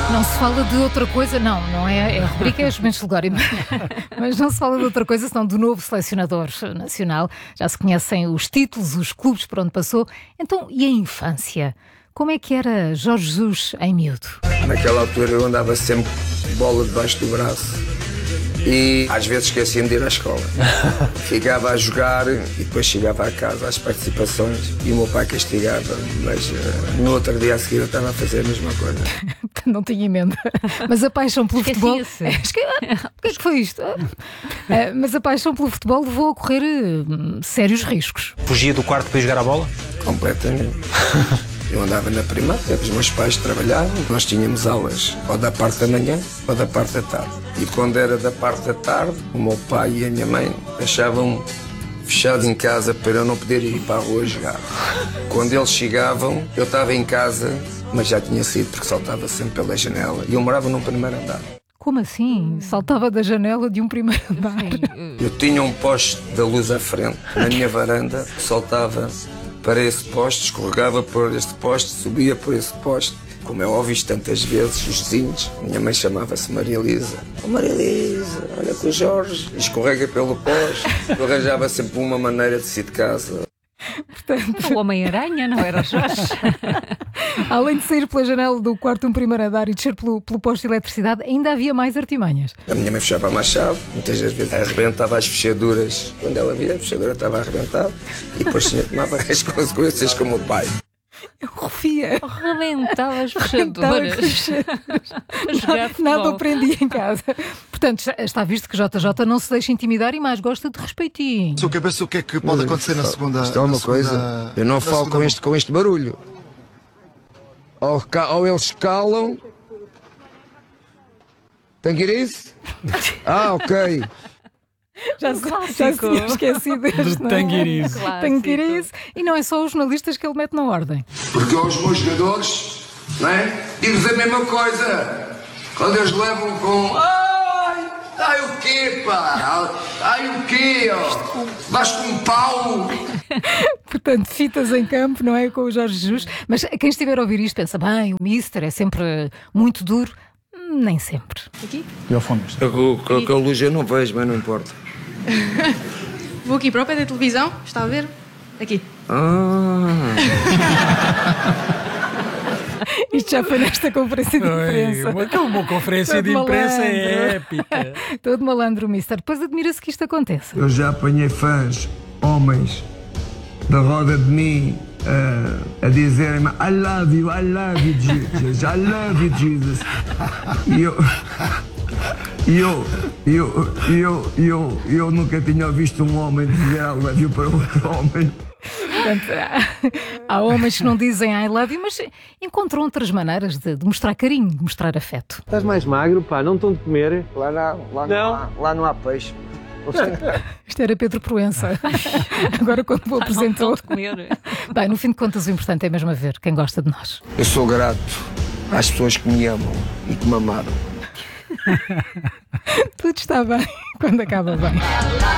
Não se fala de outra coisa, não é a rubrica, é os momentos de glória, mas não se fala de outra coisa senão do novo selecionador nacional. Já se conhecem os títulos, os clubes por onde passou. Então, e a infância? Como é que era Jorge Jesus em miúdo? Naquela altura eu andava sempre bola debaixo do braço e às vezes esquecia-me de ir à escola. Ficava a jogar e depois chegava a casa às participações e o meu pai castigava-me, mas no outro dia a seguir eu estava a fazer a mesma coisa. Não tinha emenda. Mas a paixão pelo futebol... O que é que foi isto? Mas a paixão pelo futebol levou a correr sérios riscos. Fugia do quarto para ir jogar a bola? Completamente. Eu andava na primária, os meus pais trabalhavam, nós tínhamos aulas ou da parte da manhã ou da parte da tarde. E quando era da parte da tarde, o meu pai e a minha mãe deixavam-me fechado em casa para eu não poder ir para a rua jogar. Quando eles chegavam, eu estava em casa, mas já tinha saído porque saltava sempre pela janela e eu morava num primeiro andar. Como assim? Saltava da janela de um primeiro andar? Eu tinha um poste da luz à frente, na minha varanda, saltava para esse poste, escorregava por este poste, subia por esse poste. Como é óbvio, tantas vezes, os vizinhos, minha mãe chamava-se Maria Elisa. Oh, Maria Elisa, olha que o Jorge escorrega pelo poste. Eu arranjava sempre uma maneira de sair de casa. Portanto, O Homem-Aranha, não era o Jorge? além de sair pela janela do quarto um primeiro andar e descer pelo posto de eletricidade, ainda havia mais artimanhas. A minha mãe fechava a chave, muitas das vezes arrebentava as fechaduras. Quando ela via, a fechadura estava arrebentada e depois tomava as consequências com o meu pai. Eu rufia. Rebentava as fechaduras. A jogar futebol. Nada aprendi em casa. Portanto, está visto que JJ não se deixa intimidar e mais gosta de respeitinho. Sua cabeça, o que é que pode acontecer na segunda? Isto é uma coisa, eu não falo com este barulho. Ou eles calam. Tem que ir isso? Ah, ok. Já se tinha esquecido deste, não é? Tanguirice. Tanguirice. E não é só os jornalistas que ele mete na ordem. Porque aos meus jogadores, não é? Digo-vos a mesma coisa. Quando eles levam com... Ai, o quê, pá? Ai, o quê, ó? Basta um pau. Portanto, fitas em campo, não é? Com o Jorge Jesus. Mas quem estiver a ouvir isto pensa, bem, o Mister é sempre muito duro. Nem sempre. Aqui? E ao fundo? Com a luz eu não vejo, mas não importa. Vou aqui para o pé da televisão, está a ver? Aqui. Isto já foi nesta conferência de imprensa. Uma conferência de imprensa é épica. Todo malandro o Mister. Depois admira-se que isto aconteça. Eu já apanhei fãs, homens, da roda de mim, a dizerem-me I love you, Jesus, I love you, Jesus. E eu nunca tinha visto um homem dizer I love you para outro homem. Portanto, há homens que não dizem I love you, mas encontram outras maneiras de mostrar carinho, de mostrar afeto. Estás mais magro, pá, não estão de comer. Lá não há peixe. Isto era Pedro Proença. Agora quando o apresentou. De comer. Bem, no fim de contas o importante é mesmo ver quem gosta de nós. Eu sou grato às pessoas que me amam e que me amaram. Tudo está bem quando acaba bem.